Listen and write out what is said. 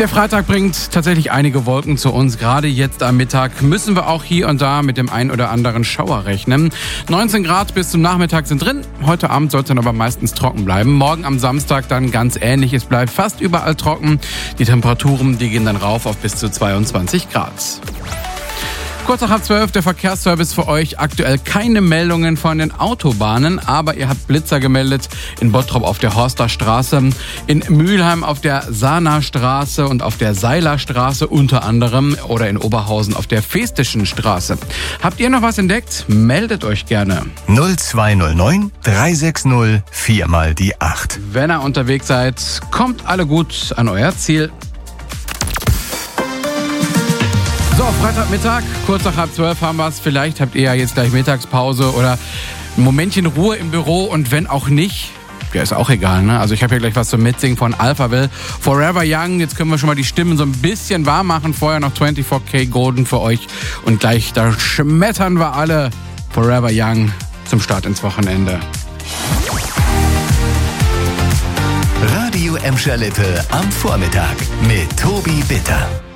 Der Freitag bringt tatsächlich einige Wolken zu uns. Gerade jetzt am Mittag müssen wir auch hier und da mit dem ein oder anderen Schauer rechnen. 19 Grad bis zum Nachmittag sind drin. Heute Abend soll es dann aber meistens trocken bleiben. Morgen am Samstag dann ganz ähnlich. Es bleibt fast überall trocken. Die Temperaturen, die gehen dann rauf auf bis zu 22 Grad. Kurz nach 11:30 der Verkehrsservice für euch. Aktuell keine Meldungen von den Autobahnen, aber ihr habt Blitzer gemeldet in Bottrop auf der Horsterstraße, in Mülheim auf der Sahner-Straße und auf der Seilerstraße unter anderem oder in Oberhausen auf der Festischen Straße. Habt ihr noch was entdeckt? Meldet euch gerne. 0209 360 4 mal die 8. Wenn ihr unterwegs seid, kommt alle gut an euer Ziel. So, Freitagmittag, kurz nach 11:30 haben wir es. Vielleicht habt ihr ja jetzt gleich Mittagspause oder ein Momentchen Ruhe im Büro. Und wenn auch nicht, ja, ist auch egal, ne? Also ich habe hier gleich was zum Mitsingen von Alphaville. Forever Young, jetzt können wir schon mal die Stimmen so ein bisschen warm machen. Vorher noch 24K Golden für euch. Und gleich, da schmettern wir alle Forever Young zum Start ins Wochenende. Radio Emscher Lippe am Vormittag mit Tobi Bitter.